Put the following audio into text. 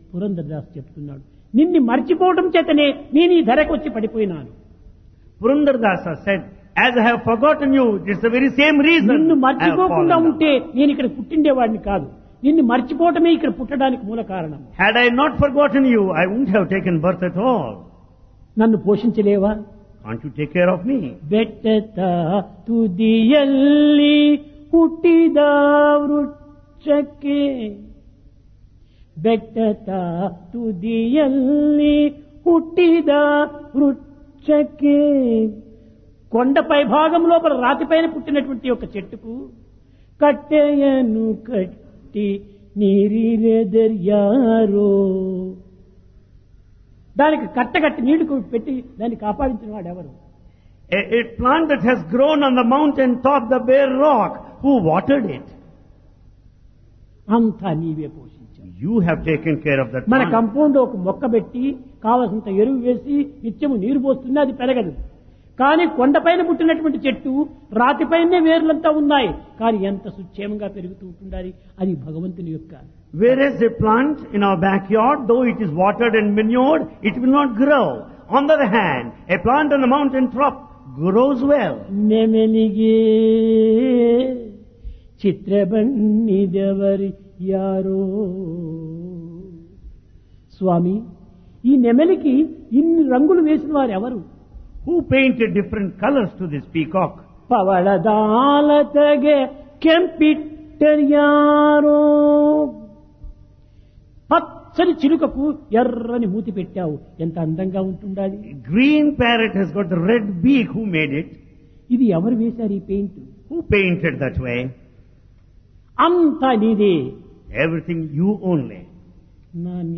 పురంధరదాస్ చెప్తున్నాడు. నిన్ను మర్చిపోవడం చేతనే నేను ఈ ధరకు వచ్చి పడిపోయినాను. Purandardasa said, as I have forgotten you, it's the very same reason నిన్ను I have మర్చిపోకుండా fallen down. ఉంటే నేను ఇక్కడ పుట్టిండేవాడిని కాదు. నిన్ను మర్చిపోవటమే ఇక్కడ పుట్టడానికి మూల కారణం. Had I not forgotten you, I wouldn't have taken birth at all. నన్ను పోషించలేవా? Can't you take care of me? ಬೆಟ್ಟದ ತುದಿಯಲ್ಲಿ ಹುಟ್ಟಿದ ವೃಕ್ಷಕ್ಕೆ, ಬೆಟ್ಟದ ತುದಿಯಲ್ಲಿ ಹುಟ್ಟಿದ వృక్షಕ್ಕೆ, కొండపై భాగం లోపల రాతిపైన పుట్టినటువంటి ఒక చెట్టుకు కట్టెయను కట్టి నీరిరెదర్యారో, దానికి కట్టగట్టి నీళ్లు పెట్టి దాన్ని కాపాడించిన వాడు ఎవరు? A plant that has grown on the mountain top, the bare rock, who watered it? అంతా నీవే పోషించావు. You have taken care of that మన plant. కంపౌండ్ ఒక మొక్క పెట్టి కావలసినంత ఎరువు వేసి నిత్యము నీరు పోస్తుంది, అది పెరగదు. కానీ కొండపైన పుట్టినటువంటి చెట్టు రాతిపైనే వేర్లంతా ఉన్నాయి, కానీ ఎంత సుక్షేమంగా పెరుగుతూ ఉంటుండాలి. అది భగవంతుని యొక్క. Whereas a plant in our backyard, though it is watered and manured, it will not grow. On the other hand, a plant on the mountain top grows well. నెమెలిగే చిత్రబన్నిదెవరి arrow. స్వామి, ఈ నెమలికి ఇన్ని రంగులు వేసిన వారు ఎవరు? Who painted different colors to this peacock? పవళదాలతగే కెంపిట్టర్యారో. పచ్చని చిలుకకు ఎర్రని మూతి పెట్టావు, ఎంత అందంగా ఉంటుండాలి. Green parrot has got the red beak. Who made it? ఇది ఎవరు వేశారు ఈ paint? Who painted that way? అంతా నీదే. Everything you only. నా